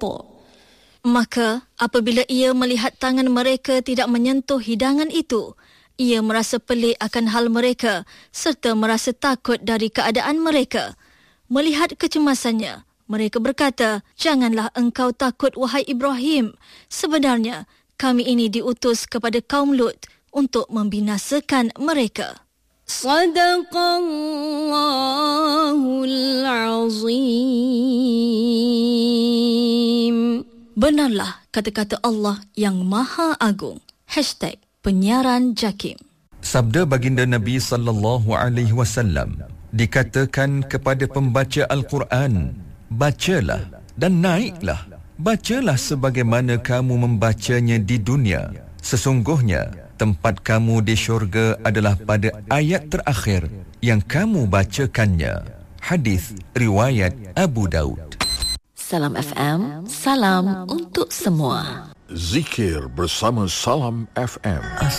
kelompok. Maka apabila ia melihat tangan mereka tidak menyentuh hidangan itu, ia merasa pelik akan hal mereka serta merasa takut dari keadaan mereka. Melihat kecemasannya, mereka berkata, "Janganlah engkau takut, wahai Ibrahim. Sebenarnya kami ini diutus kepada kaum Lut untuk membinasakan mereka." Sadaqallahul azim. Benarlah kata-kata Allah yang Maha Agung. #penyiaran JAKIM. Sabda baginda Nabi sallallahu alaihi wasallam dikatakan kepada pembaca Al-Quran, bacalah dan naiklah. Bacalah sebagaimana kamu membacanya di dunia. Sesungguhnya tempat kamu di syurga adalah pada ayat terakhir yang kamu bacakannya. Hadis riwayat Abu Daud. Salam FM, salam untuk semua. Zikir bersama Salam FM.